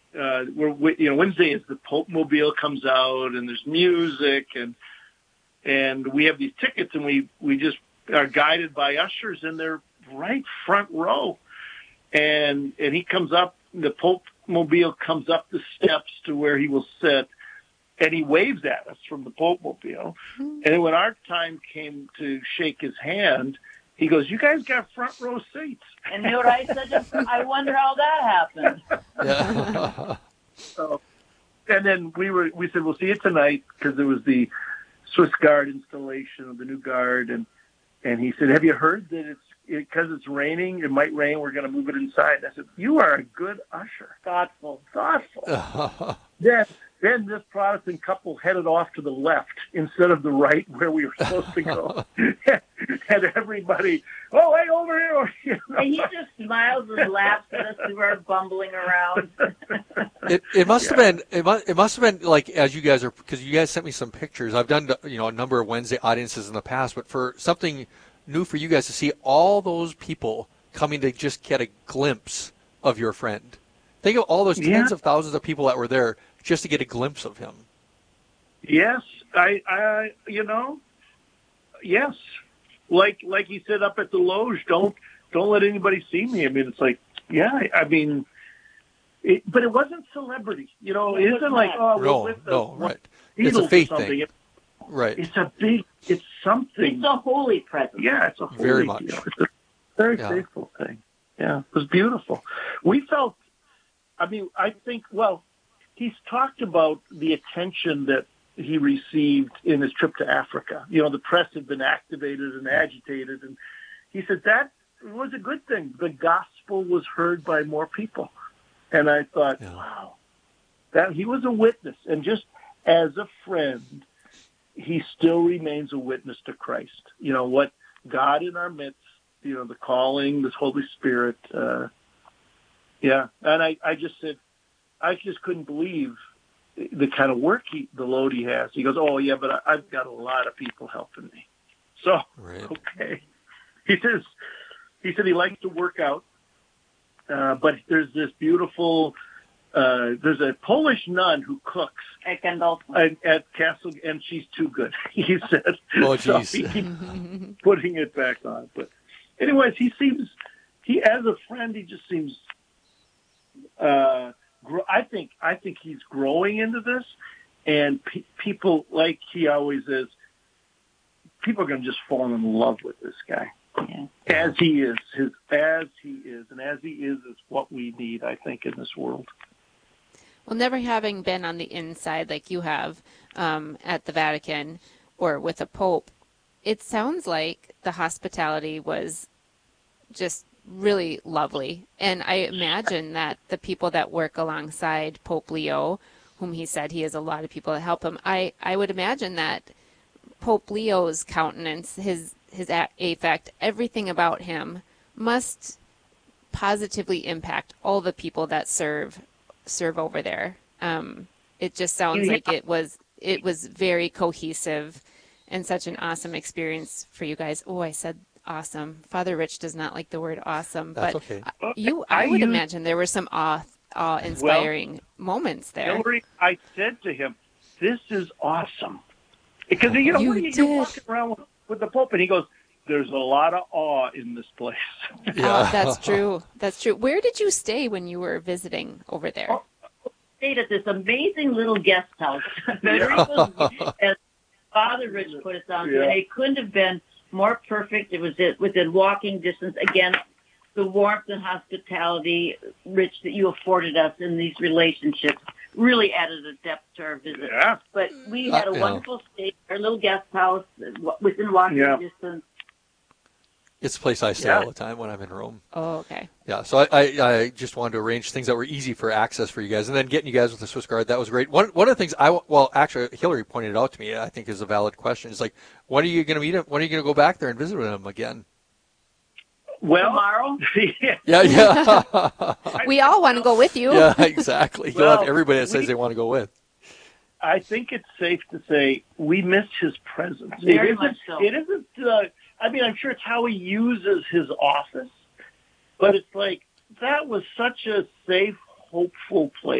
Wednesday is the Pope Mobile comes out and there's music and we have these tickets and we just are guided by ushers in their right front row. And he comes up, the Pope Mobile comes up the steps to where he will sit, and he waves at us from the Pope Mobile. And then when our time came to shake his hand, he goes, "You guys got front row seats." And you know what I said? I wonder how that happened. Yeah. So, and then we said, "We'll see you tonight," because there was the Swiss Guard installation of the new guard, and he said, "Have you heard that because it's raining, it might rain, we're going to move it inside?" And I said, "You are a good usher." Thoughtful. Then this Protestant couple headed off to the left instead of the right where we were supposed to go. And everybody, "Oh, hey, over here." And he just smiles and laughs at us through our bumbling around. It must have been it must have been like, as you guys are, because you guys sent me some pictures. I've done a number of Wednesday audiences in the past, but for something new for you guys to see all those people coming to just get a glimpse of your friend. Think of all those tens of thousands of people that were there just to get a glimpse of him. Yes, yes. Like he said up at the Loge, don't let anybody see me. I mean, it's like, but it wasn't celebrity. It isn't like, right. It's a faith thing. Right. It's something. It's a holy presence. Yeah, it's a holy very much. It's a very faithful thing. Yeah, it was beautiful. We felt, I think, he's talked about the attention that he received in his trip to Africa. The press had been activated and agitated, and he said that was a good thing. The gospel was heard by more people. And I thought, wow, that he was a witness. And just as a friend, he still remains a witness to Christ. What God in our midst, the calling, this Holy Spirit. And I just said, I just couldn't believe the kind of work the load he has. He goes, "Oh yeah, but I've got a lot of people helping me." So, okay. He said he likes to work out, but there's this beautiful, there's a Polish nun who cooks at Castle, and she's too good, he said. Oh, so geez. he keeps putting it back on. But anyways, as a friend, he just seems, I think he's growing into this, and people, like he always is, people are going to just fall in love with this guy. Yeah. As he is, and as he is what we need, I think, in this world. Well, never having been on the inside like you have at the Vatican or with a Pope, it sounds like the hospitality was just really lovely. And I imagine that the people that work alongside Pope Leo, whom he said he has a lot of people that help him, I would imagine that Pope Leo's countenance, his affect, everything about him must positively impact all the people that serve over there. It just sounds like it was very cohesive and such an awesome experience for you guys. Oh, I said awesome. Father Rich does not like the word awesome, That's but okay. I would imagine there were some awe-inspiring moments there. Hillary, I said to him, "This is awesome," because you're walking around with the Pope, and he goes, "There's a lot of awe in this place." Yeah. That's true. That's true. Where did you stay when you were visiting over there? Stayed at this amazing little guest house. As Father Rich put it down, and it couldn't have been more perfect. It was within walking distance. Again, the warmth and hospitality, Rich, that you afforded us in these relationships really added a depth to our visit. Yeah. But we had a wonderful stay, our little guest house within walking distance. It's a place I stay all the time when I'm in Rome. Oh, okay. Yeah, so I just wanted to arrange things that were easy for access for you guys. And then getting you guys with the Swiss Guard, that was great. One of the things actually, Hillary pointed it out to me, I think is a valid question. It's like, when are you going to meet him? When are you going to go back there and visit with him again? Well, tomorrow? Yeah. We all want to go with you. Yeah, exactly. You'll have everybody that says they want to go with. I think it's safe to say we miss his presence. Very much so. It isn't, I'm sure it's how he uses his office, but it's like, that was such a safe, hopeful place.